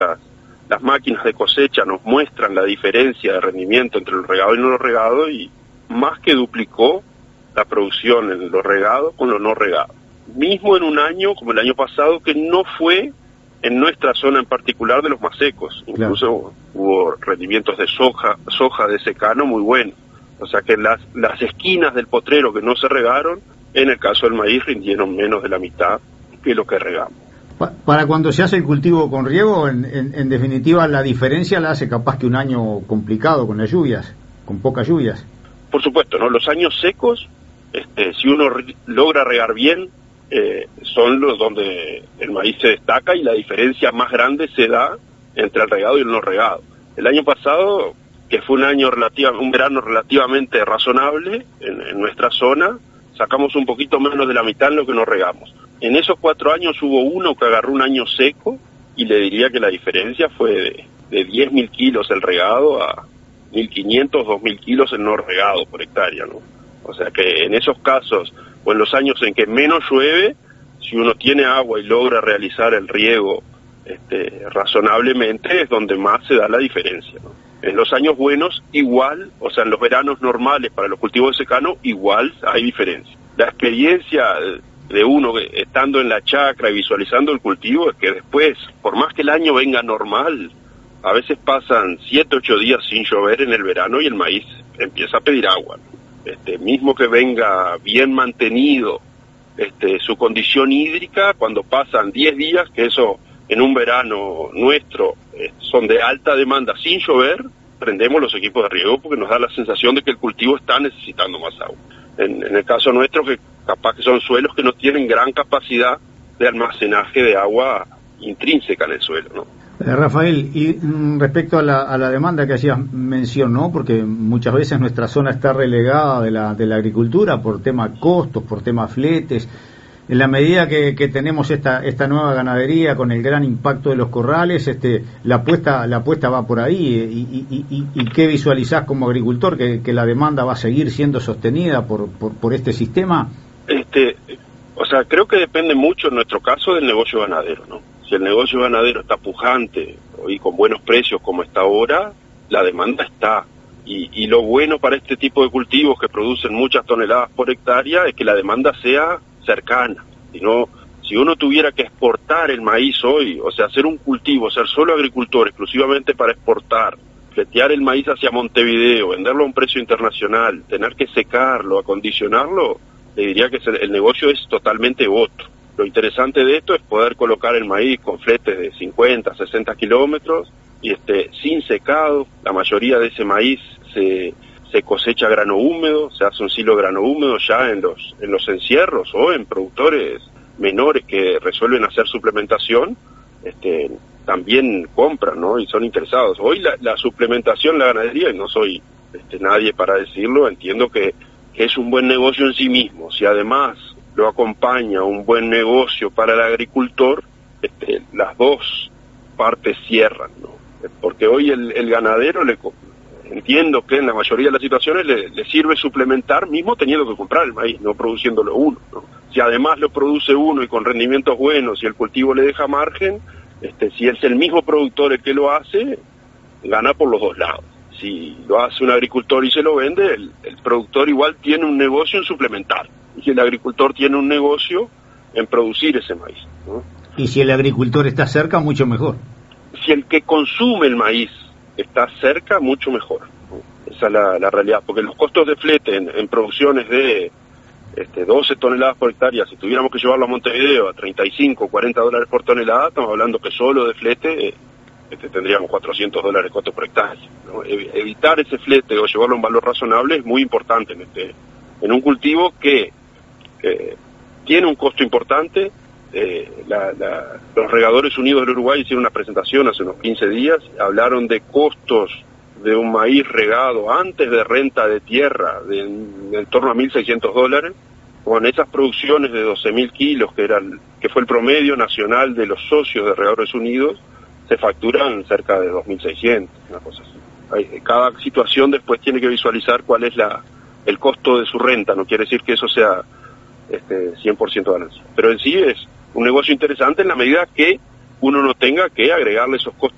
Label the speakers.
Speaker 1: las máquinas de cosecha nos muestran la diferencia de rendimiento entre lo regado y no lo regado, y más que duplicó la producción en lo regado con lo no regado. Mismo en un año como el año pasado, que no fue en nuestra zona en particular de los más secos. Incluso claro, hubo rendimientos de soja de secano muy buenos. O sea que las esquinas del potrero que no se regaron, en el caso del maíz, rindieron menos de la mitad que lo que regamos.
Speaker 2: Para cuando se hace el cultivo con riego, en definitiva, la diferencia la hace capaz que un año complicado con las lluvias, con pocas lluvias.
Speaker 1: Por supuesto, ¿no? Los años secos, si uno logra regar bien, son los donde el maíz se destaca, y la diferencia más grande se da entre el regado y el no regado. El año pasado, que fue un verano relativamente razonable en nuestra zona, sacamos un poquito menos de la mitad en lo que no regamos. En esos 4 años hubo uno que agarró un año seco, y le diría que la diferencia fue de 10.000 kilos el regado a 1.500, 2.000 kilos el no regado por hectárea, ¿no? O sea que en esos casos, o en los años en que menos llueve, si uno tiene agua y logra realizar el riego razonablemente, es donde más se da la diferencia, ¿no? En los años buenos, igual, o sea, en los veranos normales para los cultivos de secano, igual hay diferencia. La experiencia de uno estando en la chacra y visualizando el cultivo es que después, por más que el año venga normal, a veces pasan 7, 8 días sin llover en el verano y el maíz empieza a pedir agua, ¿no? Mismo que venga bien mantenido su condición hídrica, cuando pasan 10 días, que eso en un verano nuestro son de alta demanda sin llover, prendemos los equipos de riego porque nos da la sensación de que el cultivo está necesitando más agua. En el caso nuestro, que capaz que son suelos que no tienen gran capacidad de almacenaje de agua intrínseca en el suelo, ¿no?
Speaker 2: Rafael, y respecto a la demanda que hacías mención, ¿no? Porque muchas veces nuestra zona está relegada de la agricultura por tema costos, por tema fletes. En la medida que tenemos esta nueva ganadería con el gran impacto de los corrales, la apuesta va por ahí, y ¿qué visualizás como agricultor? ¿Que la demanda va a seguir siendo sostenida por este sistema?
Speaker 1: O sea, creo que depende mucho en nuestro caso del negocio ganadero, ¿no? Si el negocio ganadero está pujante y con buenos precios como está ahora, la demanda está. Y lo bueno para este tipo de cultivos que producen muchas toneladas por hectárea es que la demanda sea cercana. Si uno tuviera que exportar el maíz hoy, o sea, hacer un cultivo, ser solo agricultor exclusivamente para exportar, fletear el maíz hacia Montevideo, venderlo a un precio internacional, tener que secarlo, acondicionarlo, le diría que el negocio es totalmente otro. Lo interesante de esto es poder colocar el maíz con fletes de 50, 60 kilómetros y sin secado. La mayoría de ese maíz se cosecha grano húmedo, se hace un silo de grano húmedo ya en los encierros o en productores menores que resuelven hacer suplementación, también compran, ¿no? Y son interesados. Hoy la suplementación, la ganadería, y no soy nadie para decirlo, entiendo que es un buen negocio en sí mismo. Si además lo acompaña un buen negocio para el agricultor, las dos partes cierran, ¿no? Porque hoy el ganadero entiendo que en la mayoría de las situaciones le sirve suplementar mismo teniendo que comprar el maíz, no produciéndolo uno, ¿no? Si además lo produce uno y con rendimientos buenos y el cultivo le deja margen, si es el mismo productor el que lo hace, gana por los dos lados. Si lo hace un agricultor y se lo vende, el productor igual tiene un negocio en suplementar, y el agricultor tiene un negocio en producir ese maíz, ¿no?
Speaker 2: Y si el agricultor está cerca, mucho mejor.
Speaker 1: Si el que consume el maíz está cerca, mucho mejor, ¿no? Esa es la realidad, porque los costos de flete en producciones de 12 toneladas por hectárea, si tuviéramos que llevarlo a Montevideo a 35, 40 dólares por tonelada, estamos hablando que solo de flete tendríamos 400 dólares costo por hectárea, ¿no? Evitar ese flete o llevarlo a un valor razonable es muy importante en un cultivo que tiene un costo importante. Los Regadores Unidos del Uruguay hicieron una presentación hace unos 15 días, hablaron de costos de un maíz regado antes de renta de tierra en torno a 1.600 dólares, con esas producciones de 12.000 kilos que fue el promedio nacional de los socios de Regadores Unidos, se facturan cerca de 2.600, una cosa así. Cada situación después tiene que visualizar cuál es el costo de su renta, no quiere decir que eso sea 100% ganancia, pero en sí es un negocio interesante en la medida que uno no tenga que agregarle esos costos